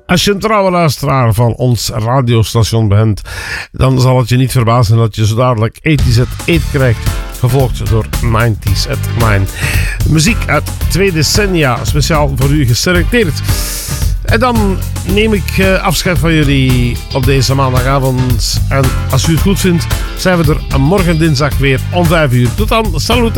Als je een trouwe luisteraar van ons radiostation bent, dan zal het je niet verbazen dat je zo dadelijk 80's at 8 krijgt, gevolgd door 90's at 9. Muziek uit 2 decennia, speciaal voor u geselecteerd. En dan neem ik afscheid van jullie op deze maandagavond. En als u het goed vindt, zijn we er morgen dinsdag weer om 5 uur. Tot dan, salut!